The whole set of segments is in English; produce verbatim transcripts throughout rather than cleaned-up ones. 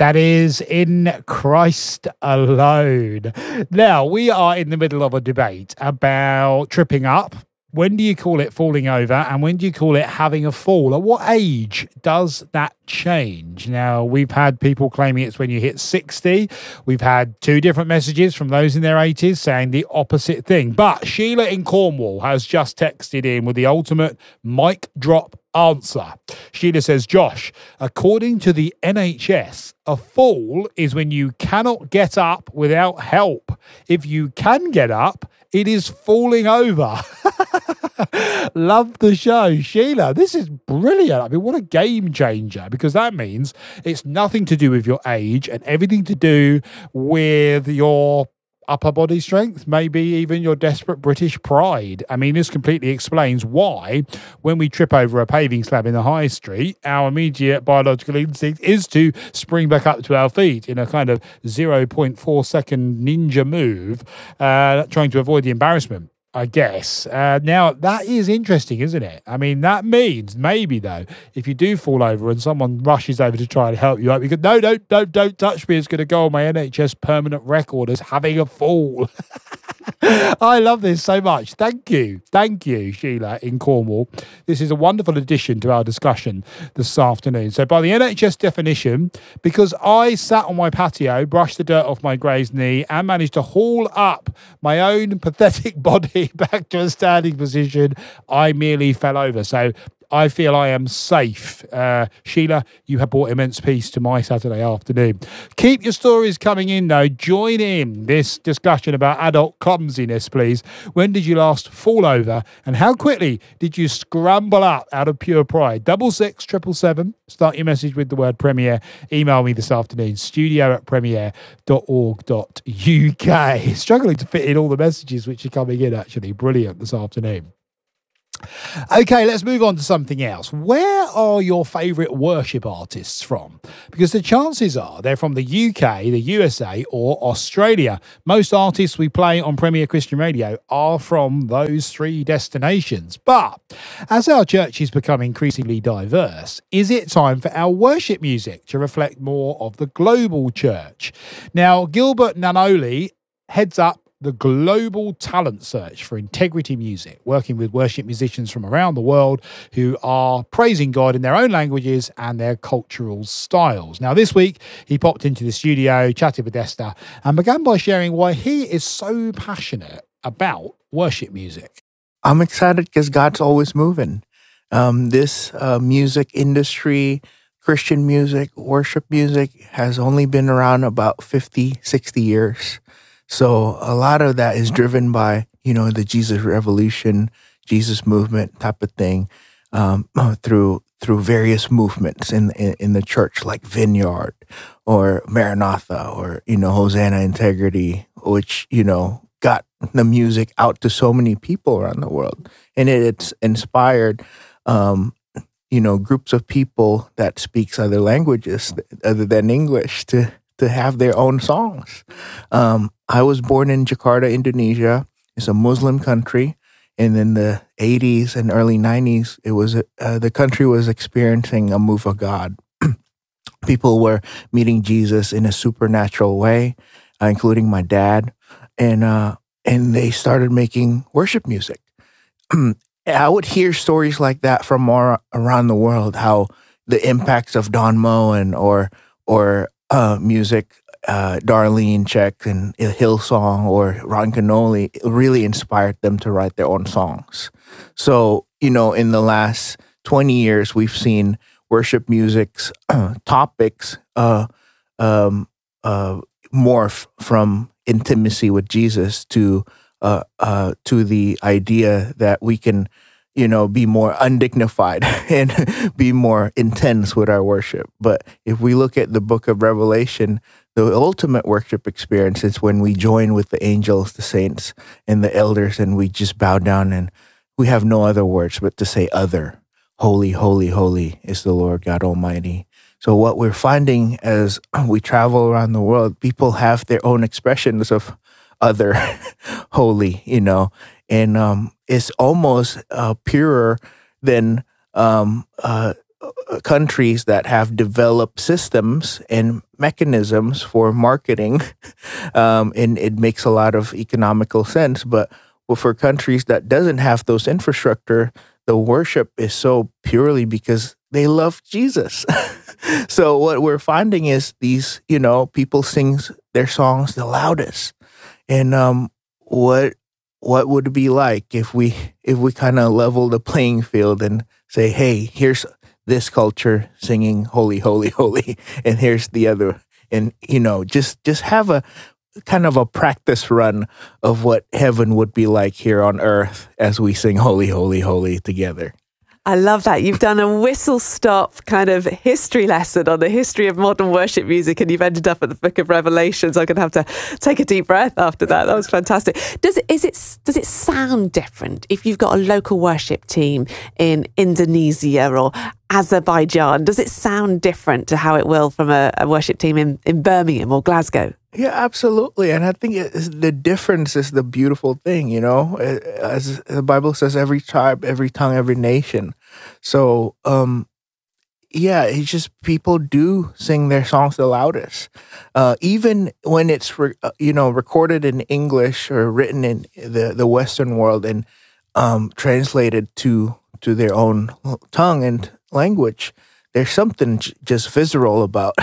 That is In Christ Alone. Now, we are in the middle of a debate about tripping up. When do you call it falling over, and when do you call it having a fall? At what age does that change? Now, we've had people claiming it's when you hit sixty. We've had two different messages from those in their eighties saying the opposite thing. But Sheila in Cornwall has just texted in with the ultimate mic drop answer. Sheila says, Josh, according to the N H S, a fall is when you cannot get up without help. If you can get up, it is falling over. Love the show, Sheila. This is brilliant. I mean, what a game changer, because that means it's nothing to do with your age and everything to do with your upper body strength, maybe even your desperate British pride. I mean, this completely explains why when we trip over a paving slab in the high street, our immediate biological instinct is to spring back up to our feet in a kind of zero point four second ninja move, uh, trying to avoid the embarrassment, I guess. Uh, now, that is interesting, isn't it? I mean, that means maybe, though, if you do fall over and someone rushes over to try and help you up, you go, no, don't, don't, don't touch me. It's going to go on my N H S permanent record as having a fall. I love this so much. Thank you. Thank you, Sheila in Cornwall. This is a wonderful addition to our discussion this afternoon. So by the N H S definition, because I sat on my patio, brushed the dirt off my grazed knee and managed to haul up my own pathetic body back to a standing position, I merely fell over. So I feel I am safe. Uh, Sheila, you have brought immense peace to my Saturday afternoon. Keep your stories coming in, though. Join in this discussion about adult clumsiness, please. When did you last fall over, and how quickly did you scramble up out of pure pride? Double six, triple seven. Start your message with the word Premiere. Email me this afternoon, studio at premiere dot org dot U K. Struggling to fit in all the messages which are coming in, actually. Brilliant this afternoon. Okay, let's move on to something else. Where are your favourite worship artists from? Because the chances are they're from the U K, the U S A or Australia. Most artists we play on Premier Christian Radio are from those three destinations. But as our churches become increasingly diverse, is it time for our worship music to reflect more of the global church? Now, Gilbert Nanoli heads up the global talent search for integrity music, working with worship musicians from around the world who are praising God in their own languages and their cultural styles. Now, this week, he popped into the studio, chatted with Esther, and began by sharing why he is so passionate about worship music. I'm excited because God's always moving. Um, this uh, music industry, Christian music, worship music, has only been around about fifty, sixty years. So a lot of that is driven by, you know, the Jesus revolution, Jesus movement type of thing, um, through through various movements in, in in the church, like Vineyard or Maranatha or, you know, Hosanna Integrity, which, you know, got the music out to so many people around the world. And it, it's inspired, um, you know, groups of people that speaks other languages other than English to to have their own songs. Um, I was born in Jakarta, Indonesia. It's a Muslim country. And in the eighties and early nineties, it was uh, the country was experiencing a move of God. People were meeting Jesus in a supernatural way, uh, including my dad. And uh, and they started making worship music. I would hear stories like that from all around the world, how the impacts of Don Moen or or Uh, music, uh, Darlene Check and Hillsong or Ron Canoli really inspired them to write their own songs. So, you know, in the last twenty years, we've seen worship music's uh, topics uh, um, uh, morph from intimacy with Jesus to uh, uh, to the idea that we can, you know, be more undignified and be more intense with our worship. But if we look at the book of Revelation, the ultimate worship experience is when we join with the angels, the saints, and the elders, and we just bow down and we have no other words but to say other. Holy, holy, holy is the Lord God Almighty. So what we're finding as we travel around the world, people have their own expressions of other, holy, you know, and um, it's almost uh, purer than um, uh, countries that have developed systems and mechanisms for marketing, um, and it makes a lot of economical sense. But for countries that doesn't have those infrastructure, the worship is so purely because they love Jesus. So what we're finding is these, you know, people sing their songs the loudest. And um, what what would it be like if we if we kind of level the playing field and say, hey, here's this culture singing holy, holy, holy, and here's the other, and you know, just just have a kind of a practice run of what heaven would be like here on earth as we sing holy, holy, holy together. I love that. You've done a whistle-stop kind of history lesson on the history of modern worship music, and you've ended up at the Book of Revelation. So I'm going to have to take a deep breath after that. That was fantastic. Does it, is it, does it sound different if you've got a local worship team in Indonesia or Azerbaijan? Does it sound different to how it will from a, a worship team in, in Birmingham or Glasgow? Yeah, absolutely. And I think it is, the difference is the beautiful thing, you know, as the Bible says, every tribe, every tongue, every nation. So, um, yeah, it's just people do sing their songs the loudest. Uh, even when it's, re- you know, recorded in English or written in the, the Western world and um, translated to, to their own tongue and language, there's something j- just visceral about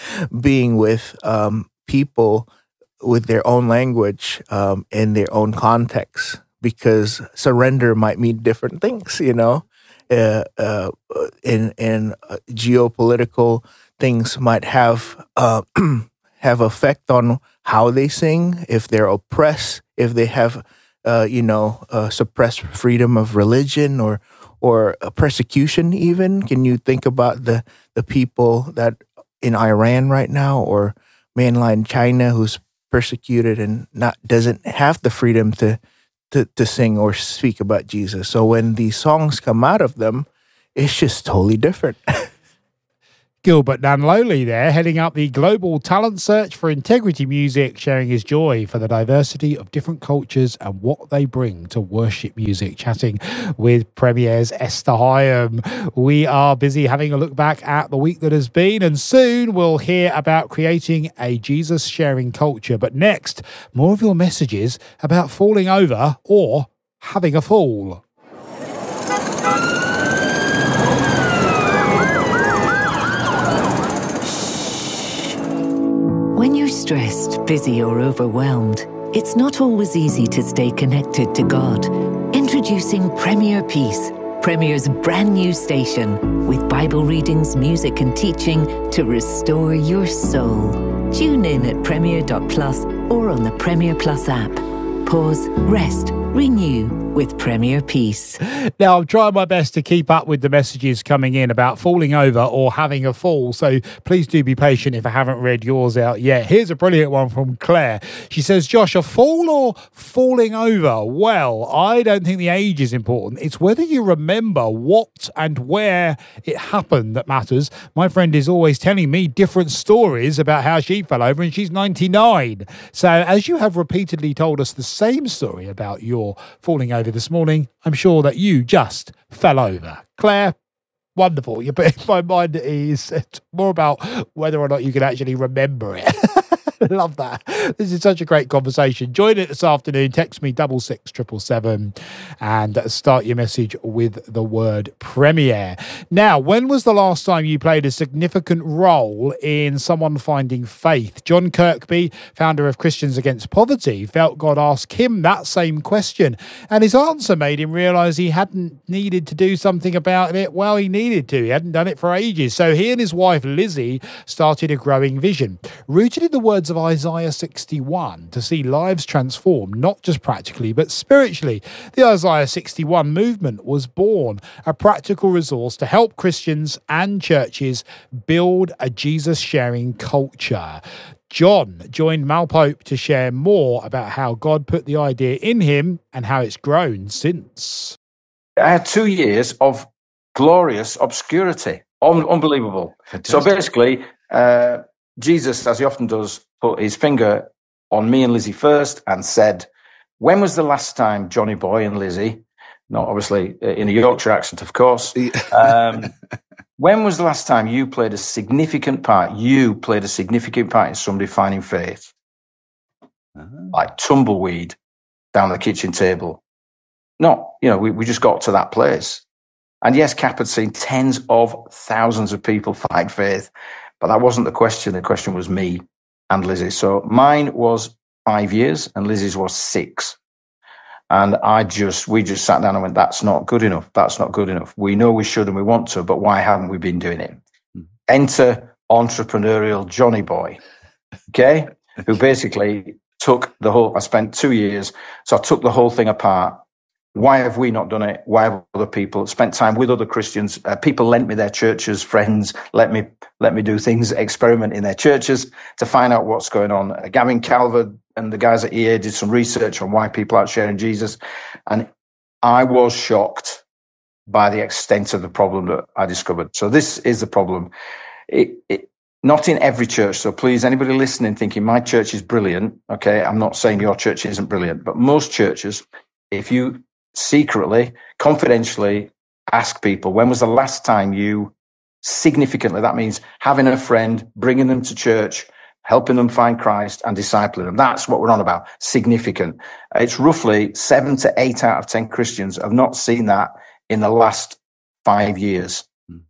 being with um people with their own language um, in their own context, because surrender might mean different things, you know, uh, uh, in in uh, geopolitical things might have uh, have effect on how they sing, if they're oppressed, if they have, uh, you know, uh, suppressed freedom of religion or or a persecution even. Can you think about the the people that in Iran right now, or mainland China, who's persecuted and not doesn't have the freedom to, to to sing or speak about Jesus. So when these songs come out of them, it's just totally different. Gilbert Nanloli there, heading up the global talent search for Integrity Music, sharing his joy for the diversity of different cultures and what they bring to worship music, chatting with Premier's Esther Hyam. We are busy having a look back at the week that has been, and soon we'll hear about creating a Jesus-sharing culture. But next, more of your messages about falling over or having a fall. When you're stressed, busy, or overwhelmed, it's not always easy to stay connected to God. Introducing Premier Peace, Premier's brand new station, with Bible readings, music, and teaching to restore your soul. Tune in at premier dot plus or on the Premier Plus app. Pause, rest, renew with Premier Peace. Now, I'm trying my best to keep up with the messages coming in about falling over or having a fall, so please do be patient if I haven't read yours out yet. Here's a brilliant one from Claire. She says, Josh, a fall or falling over? Well, I don't think the age is important. It's whether you remember what and where it happened that matters. My friend is always telling me different stories about how she fell over, and she's ninety-nine. So as you have repeatedly told us the same story about your falling over this morning, I'm sure that you just fell over. Claire, wonderful. You're putting my mind at ease. It's more about whether or not you can actually remember it. Love that. This is such a great conversation. Join it this afternoon. Text me double six triple seven and start your message with the word Premier. Now, when was the last time you played a significant role in someone finding faith? John Kirkby, founder of Christians Against Poverty, felt God asked him that same question, and his answer made him realize he hadn't needed to do something about it. Well, he needed to. He hadn't done it for ages. So he and his wife Lizzie started a growing vision, rooted in the words of Isaiah sixty-one, to see lives transformed, not just practically, but spiritually. The Isaiah sixty-one movement was born, a practical resource to help Christians and churches build a Jesus-sharing culture. John joined Mal Pope to share more about how God put the idea in him and how it's grown since. I had two years of glorious obscurity. Un- unbelievable. Fantastic. So basically, uh, Jesus, as he often does, put his finger on me and Lizzie first and said, when was the last time Johnny Boy and Lizzie, not obviously in a Yorkshire accent, of course, um, when was the last time you played a significant part? You played a significant part in somebody finding faith, uh-huh. like tumbleweed down the kitchen table. No, you know, we, we just got to that place. And yes, Cap had seen tens of thousands of people find faith, but that wasn't the question. The question was me and Lizzie. So mine was five years and Lizzie's was six. And I just, we just sat down and went, that's not good enough. That's not good enough. We know we should and we want to, but why haven't we been doing it? Mm. Enter entrepreneurial Johnny boy, okay, who basically took the whole, I spent two years, so I took the whole thing apart. Why have we not done it? Why have other people spent time with other Christians? Uh, people lent me their churches, friends, let me let me do things, experiment in their churches to find out what's going on. Uh, Gavin Calvert and the guys at E A did some research on why people aren't sharing Jesus. And I was shocked by the extent of the problem that I discovered. So this is the problem. It, it, not in every church. So please, anybody listening thinking my church is brilliant, okay, I'm not saying your church isn't brilliant, but most churches, if you secretly, confidentially ask people, when was the last time you significantly, that means having a friend, bringing them to church, helping them find Christ and discipling them. That's what we're on about, significant. It's roughly seven to eight out of ten Christians have not seen that in the last five years. Mm.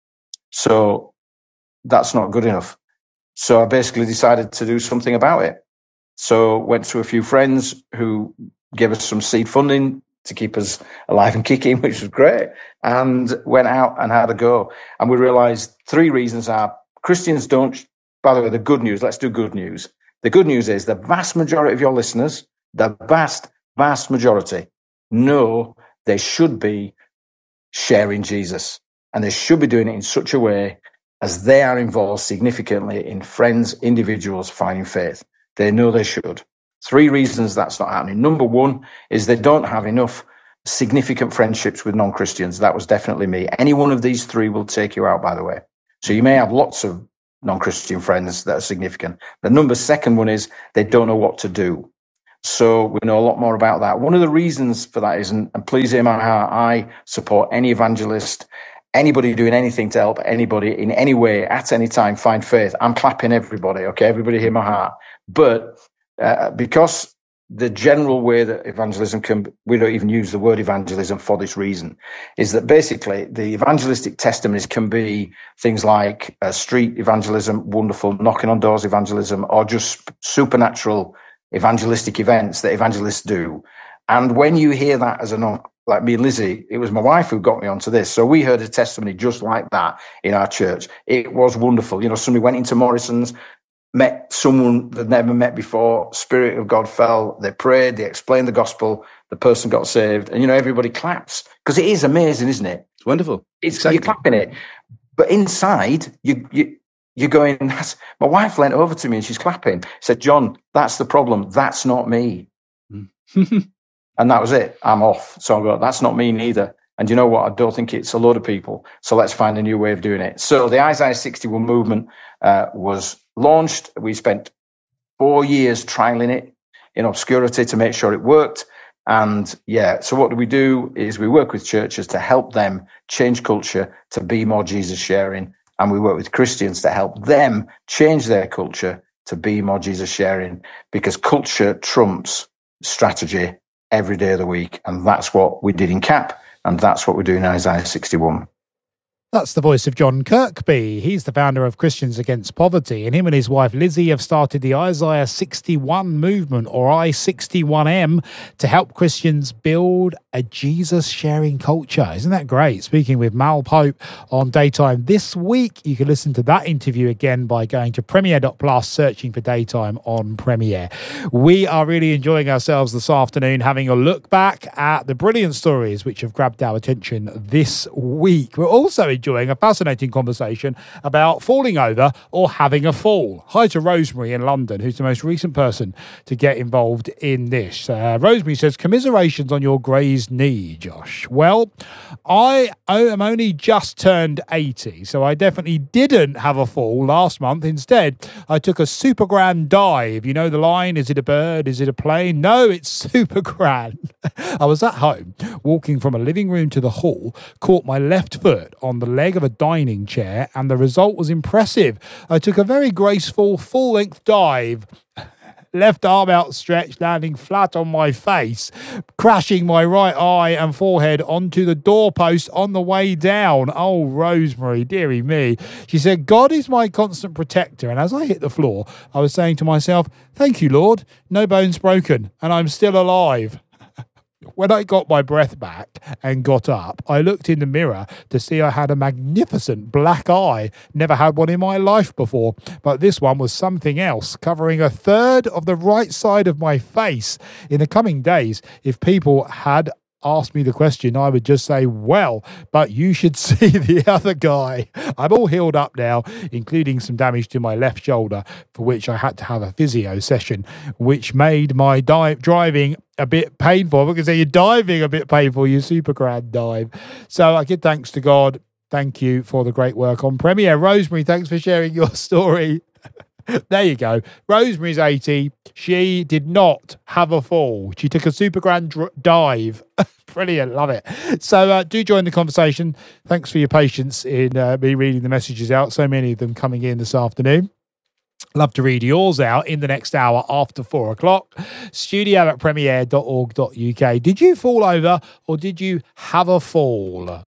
So that's not good enough. So I basically decided to do something about it. So went to a few friends who gave us some seed funding to keep us alive and kicking, which was great, and went out and had a go. And we realized three reasons are Christians don't, by the way, the good news, let's do good news. The good news is the vast majority of your listeners, the vast, vast majority know they should be sharing Jesus, and they should be doing it in such a way as they are involved significantly in friends, individuals finding faith. They know they should. Three reasons that's not happening. Number one is they don't have enough significant friendships with non-Christians. That was definitely me. Any one of these three will take you out, by the way. So you may have lots of non-Christian friends that are significant. The number second one is they don't know what to do. So we know a lot more about that. One of the reasons for that is, and, and please hear my heart, I support any evangelist, anybody doing anything to help anybody in any way at any time find faith. I'm clapping everybody, okay? Everybody hear my heart. But Uh, because the general way that evangelism can, we don't even use the word evangelism for this reason, is that basically the evangelistic testimonies can be things like uh, street evangelism, wonderful, knocking on doors evangelism, or just supernatural evangelistic events that evangelists do. And when you hear that as a non, like me and Lizzie, it was my wife who got me onto this. So we heard a testimony just like that in our church. It was wonderful. You know, somebody went into Morrison's, met someone they'd never met before, Spirit of God fell, they prayed, they explained the gospel, the person got saved, and, you know, everybody claps. Because it is amazing, isn't it? It's wonderful. It's, exactly. You're clapping it. But inside, you, you, you're going, that's, my wife leant over to me and she's clapping, said, John, that's the problem. That's not me. And that was it. I'm off. So I go, that's not me neither. And you know what? I don't think it's a load of people. So let's find a new way of doing it. So the Isaiah sixty-one movement uh, was launched. We spent four years trialing it in obscurity to make sure it worked. And yeah, so what do we do is we work with churches to help them change culture to be more Jesus sharing. And we work with Christians to help them change their culture to be more Jesus sharing, because culture trumps strategy every day of the week. And that's what we did in CAP. And that's what we're doing in Isaiah sixty-one. That's the voice of John Kirkby. He's the founder of Christians Against Poverty, and him and his wife Lizzie have started the Isaiah sixty-one movement, or I sixty-one M, to help Christians build a Jesus-sharing culture. Isn't that great? Speaking with Mal Pope on Daytime this week. You can listen to that interview again by going to premiere dot plus, searching for Daytime on Premiere. We are really enjoying ourselves this afternoon, having a look back at the brilliant stories which have grabbed our attention this week. We're also enjoying a fascinating conversation about falling over or having a fall. Hi to Rosemary in London, who's the most recent person to get involved in this. Uh, Rosemary says, commiserations on your grazed knee, Josh. Well, I am only just turned eighty, so I definitely didn't have a fall last month. Instead, I took a super grand dive. You know the line, is it a bird? Is it a plane? No, it's super grand. I was at home, walking from a living room to the hall, caught my left foot on the the leg of a dining chair, and the result was impressive. I took a very graceful, full-length dive, left arm outstretched, landing flat on my face, crashing my right eye and forehead onto the doorpost on the way down. Oh, Rosemary, dearie me. She said, God is my constant protector. And as I hit the floor, I was saying to myself, thank you, Lord. No bones broken, and I'm still alive. When I got my breath back and got up, I looked in the mirror to see I had a magnificent black eye. Never had one in my life before, but this one was something else, covering a third of the right side of my face. In the coming days, if people had asked me the question, I would just say, well, but you should see the other guy. I'm all healed up now, including some damage to my left shoulder, for which I had to have a physio session, which made my dive driving a bit painful, because you're diving a bit painful, you super grand dive. So I give thanks to God. Thank you for the great work on Premier. Rosemary, thanks for sharing your story. There you go. Rosemary's eighty. She did not have a fall. She took a super grand dr- dive. Brilliant. Love it. So uh, do join the conversation. Thanks for your patience in uh, me reading the messages out. So many of them coming in this afternoon. Love to read yours out in the next hour after four o'clock. Studio at premier dot org dot uk. Did you fall over or did you have a fall?